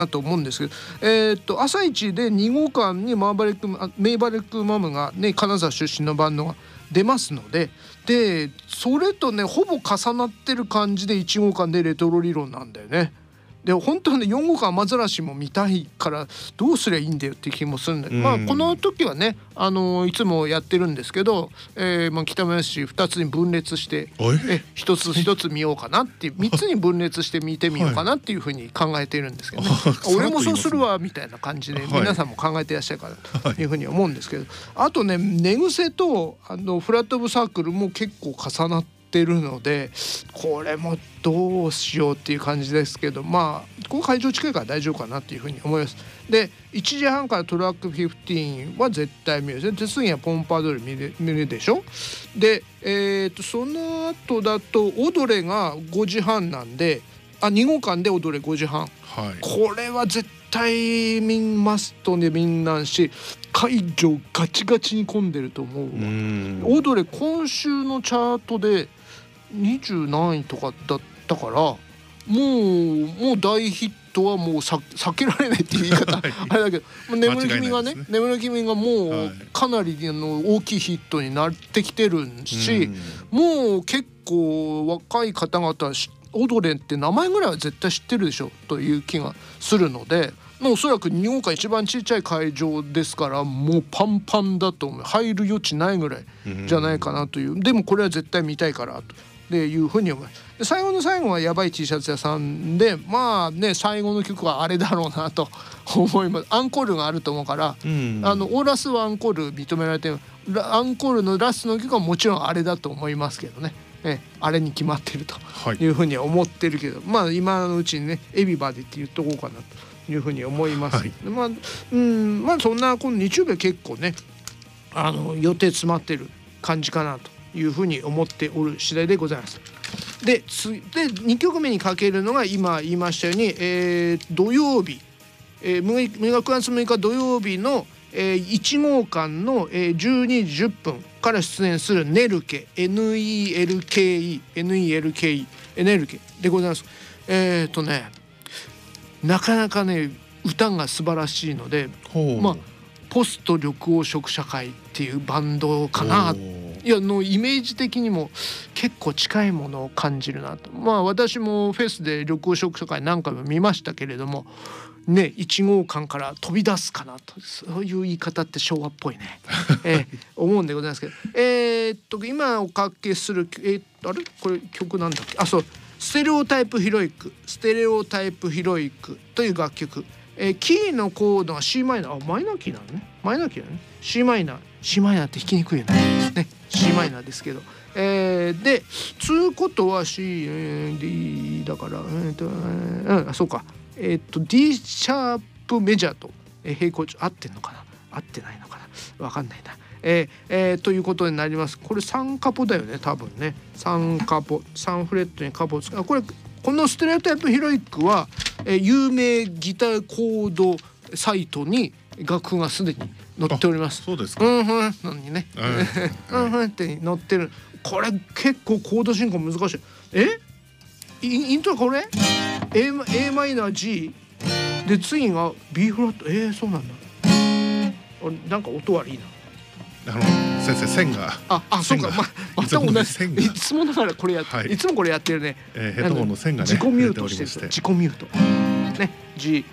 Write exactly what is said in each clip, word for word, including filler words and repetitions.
だと思うんですけど、えー、っと朝一でに号館にマーバレックメイバレックマムがね金沢出身のバンドが出ますので、でそれとねほぼ重なってる感じでいち号館でレトロ理論なんだよね。で本当はねよん号館雨ざらしも見たいからどうすりゃいいんだよって気もするんで、まあこの時はねあのいつもやってるんですけど、えーまあ、北村市ふたつに分裂してえ一つ一つ見ようかなっていうみっつに分裂して見てみようかなっていうふうに考えているんですけどね、はい、俺もそうするわみたいな感じで皆さんも考えていらっしゃるからというふうに思うんですけど、あとね寝癖とあのフラットオブサークルも結構重なっててるのでこれもどうしようっていう感じですけど、まあここ会場近いから大丈夫かなっていうふうに思います。でいちじはんからトラックじゅうごは絶対見るで次はポンパドール見る、見るでしょ。で、えー、とその後だとオドレがごじはんなんであに号館でオドレごじはん、はい、これは絶対みんマストでみんなし会場ガチガチに混んでると思うわ。オドレ今週のチャートでにじゅう何位とかだったからもうもう大ヒットはもうさ避けられないっていう言い方あれだけど眠る君がね眠る君がもうかなりの大きいヒットになってきてるし、もう結構若い方々はオドレって名前ぐらいは絶対知ってるでしょという気がするので、おそらくに号館一番ちっちゃい会場ですからもうパンパンだと思う。入る余地ないぐらいじゃないかなという。でもこれは絶対見たいからとでいうふうに思います。最後の最後はやばい T シャツ屋さんでまあね最後の曲はあれだろうなと思います。アンコールがあると思うから、うん、あのオーラスはアンコール認められてるアンコールのラストの曲はもちろんあれだと思いますけどね、えあれに決まってるというふうには思ってるけど、はい、まあ今のうちにねエビバディって言っとこうかなというふうに思います、はい、まあうんまあそんなこの日曜日は結構ねあの予定詰まってる感じかなというふうに思っておる次第でございます。で, つでにきょくめにかけるのが今言いましたように、えー、土曜日、えー、くがつむいか土曜日の、えー、いち号館の、えー、じゅうにじじゅっぷんから出演するネルケ ネルケ ネルケ ネルケでございます。えっ、ー、とねなかなかね歌が素晴らしいので、まあポスト緑黄色社会っていうバンドかな。いやのイメージ的にも結構近いものを感じるなと。まあ私もフェスで緑黄色社会何回も見ましたけれどもねいち号館から飛び出すかなとそういう言い方って昭和っぽいね、えー、思うんでございますけどえー、っと今おかけするえー、あれこれ曲なんだっけあそうステレオタイプヒロイクステレオタイプヒロイクという楽曲、えー、キーのコードが C マイナーあマイナーキーなのねマイナーキーなのね C マイナー C マイナーって弾きにくいよねね C マイナーですけど、えー、でつうことは C、えー、D だからえー、っと、えー、あそうかえー、っと D シャープメジャーと、えー、平行調合ってんのかな合ってないのかなわかんないな、えーえー、ということになります。これさんカポだよね多分ねさんカポさんフレットにカポを使うこれこのステレオタイプヒロイクは、えー、有名ギターコードサイトに楽譜がすでに載っております。 そうですか。 うんふんのにね、うんふんって載ってる。これ結構コード進行難しい。え？イントロこれ A, A マイナー G で次が B フラットえー、そうなんだ。なんか音悪いな。 あの先生線がああそうかままた同じいつもだからこれやって、はい、いつもこれやってるね。 えー、ヘッドホンの線がね自己ミュートしてる自己ミュートね G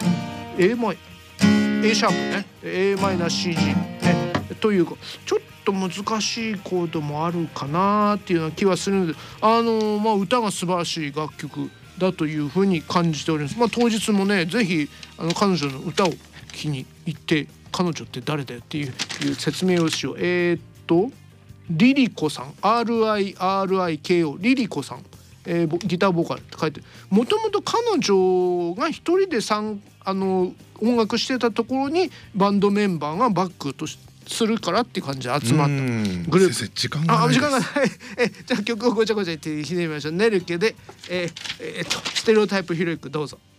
A マイ A シャープね A マイナー シージー ねというかちょっと難しいコードもあるかなっていうような気はするのであのまあ歌が素晴らしい楽曲だというふうに感じております。まあ当日もねぜひあの彼女の歌を聴きに行って彼女って誰だよっていう、いう説明をしよう。えー、っとリリコさん アールアイアールアイケーオー リリコさん、えー、ギターボーカルって書いてもともと彼女が一人で参あの音楽してたところにバンドメンバーがバックとするからっていう感じで集まったグループ。 先生時間がないです。 あ時間がないえじゃあ曲をごちゃごちゃ言ってひねりましょう。ネルケで、えーえー、っとステレオタイプヒロイクどうぞ。